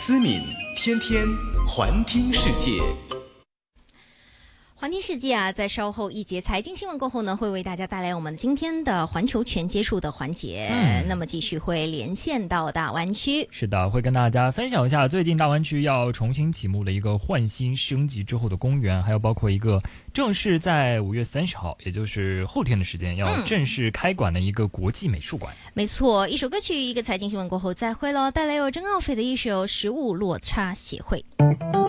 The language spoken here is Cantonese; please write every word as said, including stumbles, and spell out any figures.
思敏，天天环听世界。 环听世界啊，在稍后一节财经新闻过后呢，会为大家带来我们今天的环球全接触的环节。嗯，那么继续会连线到大湾区。 是的，会跟大家分享一下最近大湾区要重新启幕的一个换新升级之后的公园，还有包括一个正式在五月三十号，也就是后天的时间要正式开馆的一个国际美术馆。 嗯、没错，一首歌曲，一个财经新闻过后再会咯，带来有珍奥菲的一首《食物落差协会》。